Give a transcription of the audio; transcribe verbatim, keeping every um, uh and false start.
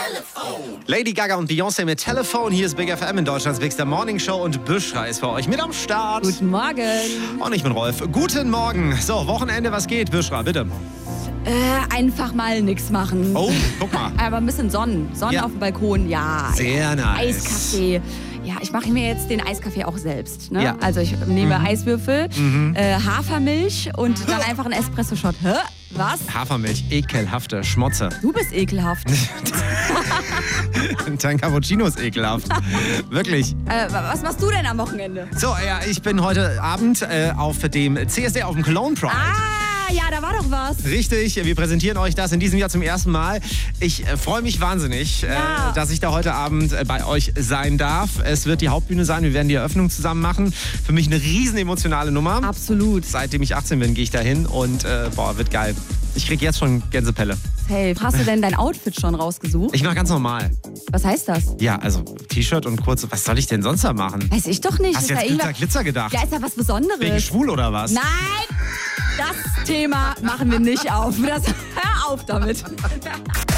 Telefon. Lady Gaga und Beyoncé mit Telefon. Hier ist Big F M in Deutschlands Bigster Morning Show und Büschra ist für euch mit am Start. Guten Morgen. Und ich bin Rolf. Guten Morgen. So, Wochenende, was geht? Büschra, bitte. Äh, einfach mal nichts machen. Oh, guck mal. Aber ein bisschen Sonnen. Sonnen Ja. auf dem Balkon, ja. Sehr nice. Eiskaffee. Ja, ich mache mir jetzt den Eiskaffee auch selbst. Ne? Ja. Also ich nehme Mhm. Eiswürfel, Mhm. äh, Hafermilch und dann einfach einen Espresso-Shot. Hä? Was? Hafermilch, ekelhafte Schmotze. Du bist ekelhaft. Dein Cappuccino ist ekelhaft. Wirklich. äh, was machst du denn am Wochenende? So, ja, ich bin heute Abend äh, auf dem C S D, auf dem Cologne Pride. Ah, ja, da war doch was. Richtig, wir präsentieren euch das in diesem Jahr zum ersten Mal. Ich äh, freue mich wahnsinnig, Ja. äh, dass ich da heute Abend äh, bei euch sein darf. Es wird die Hauptbühne sein, wir werden die Eröffnung zusammen machen. Für mich eine riesen emotionale Nummer. Absolut. Seitdem ich achtzehn bin, gehe ich da hin und äh, boah, wird geil. Ich krieg jetzt schon Gänsepelle. Safe. Hast du denn dein Outfit schon rausgesucht? Ich mache ganz normal. Was heißt das? Ja, also T-Shirt und kurze, was soll ich denn sonst da machen? Weiß ich doch nicht. Hast du Ist jetzt ja Glitzer, irgendwas- Glitzer gedacht? Ja, ist ja was Besonderes. Wegen schwul oder was? Nein, das Thema machen wir nicht auf. Das, hör auf damit.